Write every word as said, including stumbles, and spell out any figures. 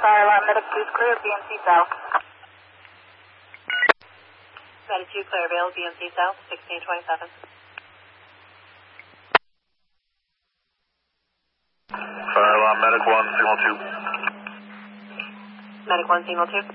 Fire alarm, medic two clear, B M C South. Medic two clear, avail, B M C South, sixteen twenty-seven. Fire alarm, medic one, signal two. Medic one, signal two.